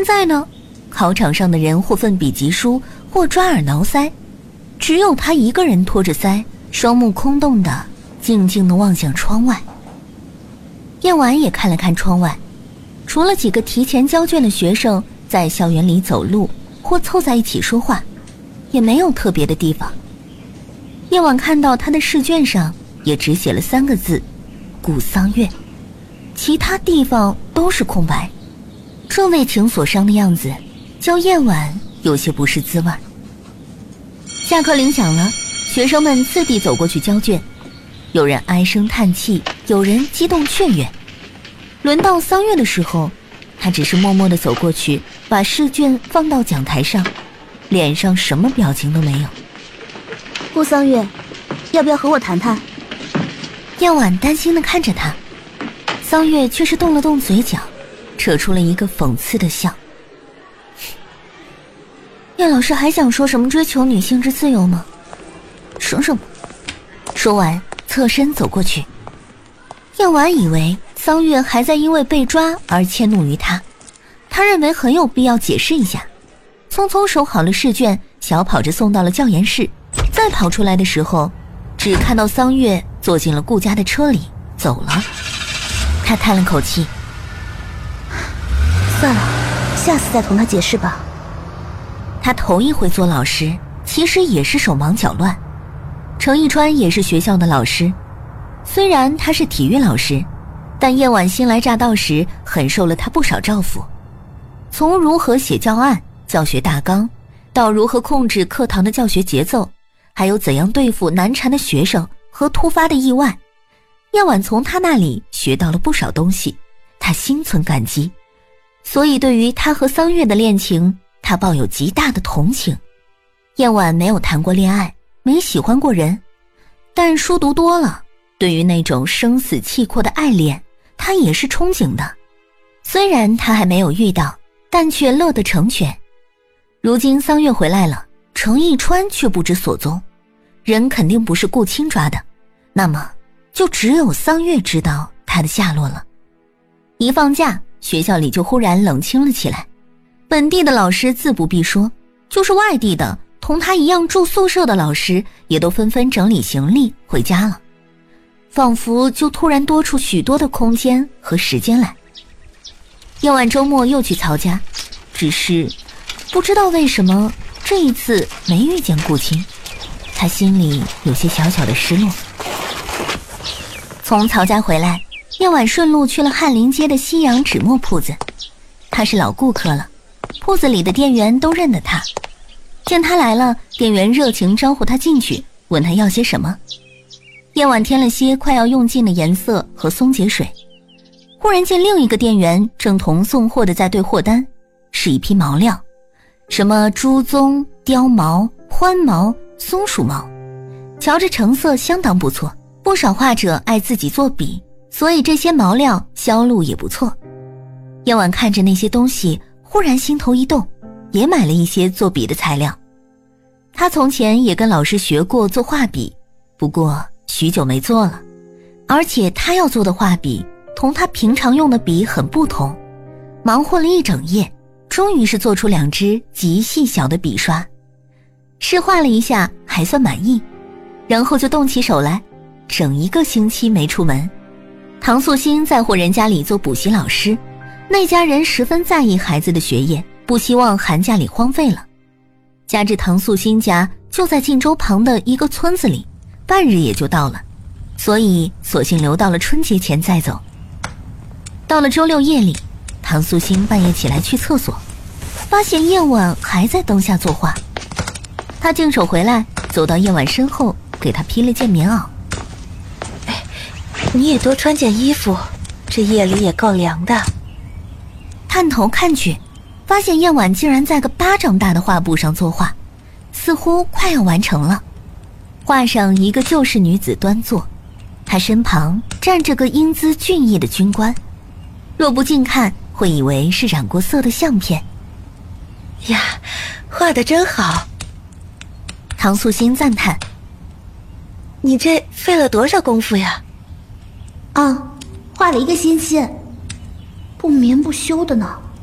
现在呢，考场上的人或奋笔疾书，或抓耳挠腮，只有他一个人托着腮，双目空洞的静静地望向窗外。叶婉也看了看窗外，除了几个提前交卷的学生在校园里走路或凑在一起说话，也没有特别的地方。叶婉看到他的试卷上也只写了3个字：顾桑月，其他地方都是空白。这为情所伤的样子叫叶婉有些不是滋味。下课铃响了，学生们次第走过去交卷，有人唉声叹气，有人激动雀跃。轮到桑月的时候，他只是默默地走过去，把试卷放到讲台上，脸上什么表情都没有。 顾桑月，要不要和我谈谈？ 叶婉担心地看着他，桑月却是动了动嘴角，扯出了一个讽刺的笑。叶老师还想说什么追求女性之自由吗？省省吧。说完侧身走过去。叶婉以为桑月还在因为被抓而迁怒于他，他认为很有必要解释一下，匆匆收好了试卷，小跑着送到了教研室。再跑出来的时候，只看到桑月坐进了顾家的车里走了。他叹了口气， 算了，下次再同他解释吧。 他头一回做老师，其实也是手忙脚乱。程一川也是学校的老师，虽然他是体育老师，但叶婉新来乍到时很受了他不少照拂。从如何写教案、教学大纲，到如何控制课堂的教学节奏，还有怎样对付难缠的学生和突发的意外，叶婉从他那里学到了不少东西，他心存感激。所以对于他和桑月的恋情，他抱有极大的同情。叶婉没有谈过恋爱，没喜欢过人，但书读多了，对于那种生死契阔的爱恋，他也是憧憬的。虽然他还没有遇到，但却乐得成全。如今桑月回来了，程一川却不知所踪，人肯定不是顾青抓的，那么就只有桑月知道他的下落了。一放假，学校里就忽然冷清了起来，本地的老师自不必说，就是外地的同他一样住宿舍的老师也都纷纷整理行李回家了，仿佛就突然多出许多的空间和时间来。叶晚周末又去曹家，只是不知道为什么这一次没遇见顾青，他心里有些小小的失落。从曹家回来，叶晚顺路去了翰林街的西洋纸墨铺子，他是老顾客了，铺子里的店员都认得他。见他来了，店员热情招呼他进去，问他要些什么。叶晚添了些快要用尽的颜色和松节水，忽然见另一个店员正同送货的在对货单，是一批毛料，什么猪鬃、貂毛、獾毛、松鼠毛，瞧着成色相当不错。不少画者爱自己做笔，所以这些毛料销路也不错。叶晚看着那些东西，忽然心头一动，也买了一些做笔的材料。他从前也跟老师学过做画笔，不过许久没做了，而且他要做的画笔同他平常用的笔很不同。忙活了一整夜，终于是做出2支极细小的笔刷，试画了一下还算满意，然后就动起手来，整1个星期没出门。唐素心在户人家里做补习老师，那家人十分在意孩子的学业，不希望寒假里荒废了。加之唐素心家就在晋州旁的一个村子里，半日也就到了，所以索性留到了春节前再走。到了周6夜里，唐素心半夜起来去厕所，发现叶晚还在灯下作画。他净手回来，走到叶晚身后，给他披了件棉袄。 你也多穿件衣服，这夜里也够凉的。 探头看去，发现叶晚竟然在个巴掌大的画布上作画，似乎快要完成了。画上一个旧式女子端坐，她身旁站着个英姿俊逸的军官，若不近看会以为是染过色的相片。 呀，画得真好。 唐素心赞叹， 你这费了多少功夫呀？ 画了1个星期，不眠不休的呢。